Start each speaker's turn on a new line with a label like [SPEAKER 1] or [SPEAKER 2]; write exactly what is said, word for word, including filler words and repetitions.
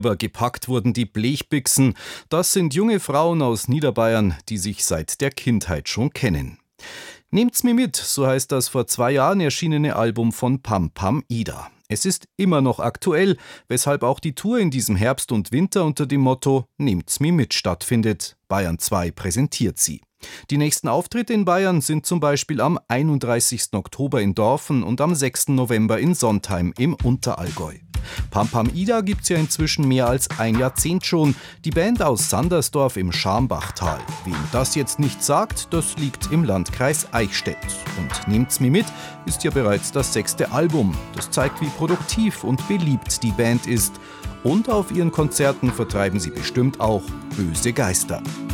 [SPEAKER 1] Aber gepackt wurden die Blechbixen. Das sind junge Frauen aus Niederbayern, die sich seit der Kindheit schon kennen. Nehmt's mir mit, so heißt das vor zwei Jahren erschienene Album von Pam Pam Ida. Es ist immer noch aktuell, weshalb auch die Tour in diesem Herbst und Winter unter dem Motto Nehmt's mir mit stattfindet. Bayern zwei präsentiert sie. Die nächsten Auftritte in Bayern sind zum Beispiel am einunddreißigsten Oktober in Dorfen und am sechsten November in Sontheim im Unterallgäu. Pam Pam Ida gibt's ja inzwischen mehr als ein Jahrzehnt schon. Die Band aus Sandersdorf im Schambachtal. Wem das jetzt nicht sagt, das liegt im Landkreis Eichstätt. Und Nehmt's mir mit ist ja bereits das sechste Album. Das zeigt, wie produktiv und beliebt die Band ist. Und auf ihren Konzerten vertreiben sie bestimmt auch böse Geister.